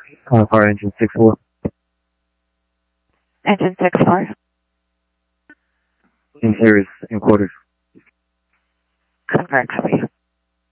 Car engine 6-4. Engine 6-4. Interiors and quarters. Confirm, copy.